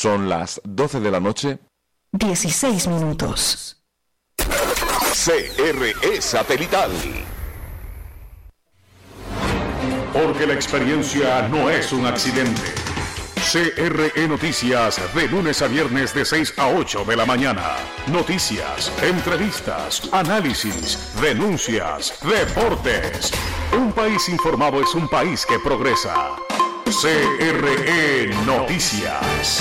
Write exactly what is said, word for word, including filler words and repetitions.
Son las doce de la noche. dieciséis minutos. C R E Satelital. Porque la experiencia no es un accidente. C R E Noticias, de lunes a viernes de seis a ocho de la mañana. Noticias, entrevistas, análisis, denuncias, deportes. Un país informado es un país que progresa. C R E Noticias.